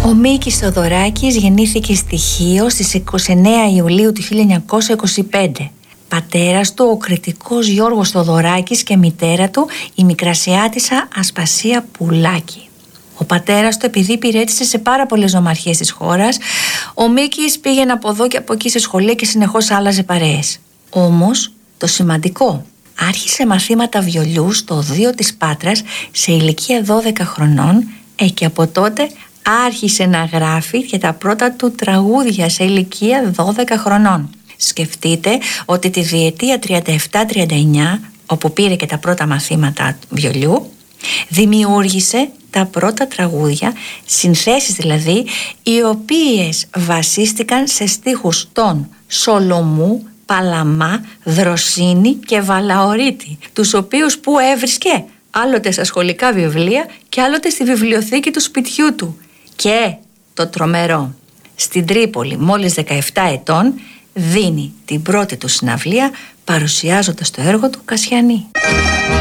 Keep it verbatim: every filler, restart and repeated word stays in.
Ο Μίκης Θοδωράκης γεννήθηκε στη Χίο στις είκοσι εννέα Ιουλίου του χίλια εννιακόσια είκοσι πέντε. Πατέρας του ο κριτικός Γιώργος Θοδωράκης και μητέρα του η Μικρασιάτισσα Ασπασία Πουλάκη. Ο πατέρας του, επειδή υπηρέτησε σε πάρα πολλές νομαρχίες της χώρας, ο Μίκης πήγαινε από εδώ και από εκεί σε σχολεία και συνεχώς άλλαζε παρέες. Όμως το σημαντικό, άρχισε μαθήματα βιολιού στο Οδείο της Πάτρας σε ηλικία δώδεκα χρονών ε, και από τότε άρχισε να γράφει και τα πρώτα του τραγούδια σε ηλικία δώδεκα χρονών. Σκεφτείτε ότι τη διετία τριάντα επτά τριάντα εννέα, όπου πήρε και τα πρώτα μαθήματα βιολιού, δημιούργησε τα πρώτα τραγούδια, συνθέσεις δηλαδή, οι οποίες βασίστηκαν σε στίχους των Σολομού, Παλαμά, Δροσίνη και Βαλαωρίτη, τους οποίους που έβρισκε άλλοτε στα σχολικά βιβλία και άλλοτε στη βιβλιοθήκη του σπιτιού του. Και το τρομερό, στην Τρίπολη μόλις δεκαεπτά ετών δίνει την πρώτη του συναυλία παρουσιάζοντας το έργο του Κασιανή.